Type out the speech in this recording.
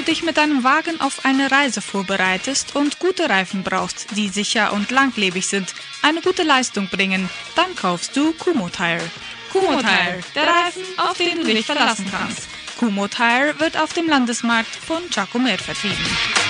dich mit deinem Wagen auf eine Reise vorbereitest und gute Reifen brauchst, die sicher und langlebig sind, eine gute Leistung bringen, dann kaufst du Kumho Tire. Kumho Tire, der Reifen, auf den du dich verlassen kannst. Kumho Tire wird auf dem Landesmarkt von Giacomer vertrieben.